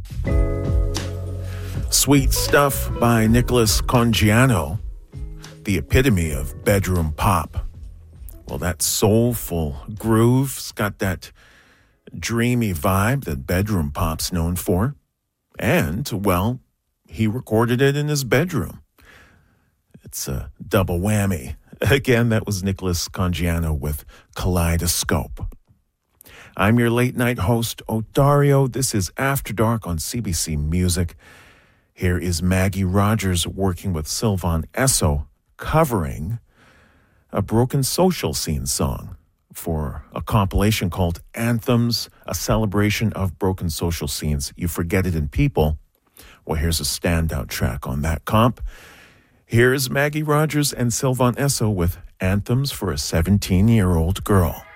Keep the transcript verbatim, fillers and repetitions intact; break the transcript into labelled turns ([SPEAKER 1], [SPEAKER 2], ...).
[SPEAKER 1] Sweet Stuff by Nicholas Congiano, the epitome of bedroom pop. Well, that soulful groove's got that dreamy vibe that bedroom pop's known for. And, well, he recorded it in his bedroom. It's a double whammy. Again, that was Nicholas Congiano with Kaleidoscope. I'm your late night host, Odario. This is After Dark on C B C Music. Here is Maggie Rogers working with Sylvan Esso, covering a Broken Social Scene song for a compilation called Anthems, a celebration of broken social scenes. You Forget It in People. Well, here's a standout track on that comp. Here's Maggie Rogers and Sylvan Esso with Anthems for a seventeen-year-old Girl.